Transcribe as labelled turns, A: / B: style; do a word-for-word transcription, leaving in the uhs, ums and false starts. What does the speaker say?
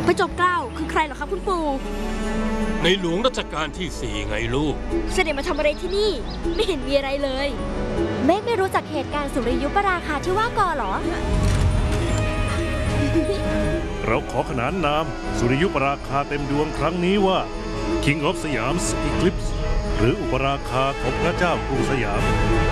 A: พระจอมเกล้าคือใครเหรอครับคุณปู่
B: ในหลวงรัชกาลที่สี่ไงลูก
A: เสด็จมาทำอะไรที่นี่ไม่เห็นมีอะไรเลย
C: เมฆไม่รู้จักเหตุการณ์สุริยุปราคาที่ว่าก่อหรอ
D: เราขอขนานนามสุริยุปราคาเต็มดวงครั้งนี้ว่า King of Siam's Eclipse หรืออุปราคาของพระเจ้ากรุงสยาม